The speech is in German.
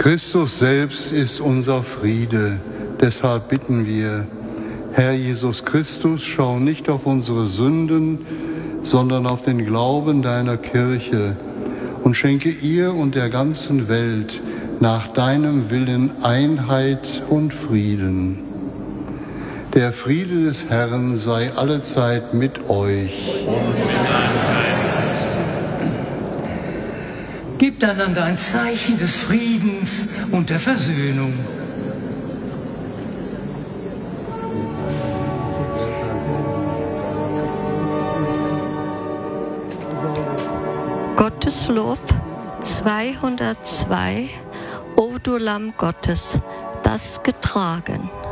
Christus selbst ist unser Friede. Deshalb bitten wir, Herr Jesus Christus, schau nicht auf unsere Sünden, sondern auf den Glauben deiner Kirche und schenke ihr und der ganzen Welt nach deinem Willen Einheit und Frieden. Der Friede des Herrn sei allezeit mit euch. Gebt einander ein Zeichen des Friedens und der Versöhnung. Gottes Lob 202, O du Lamm Gottes, das getragen.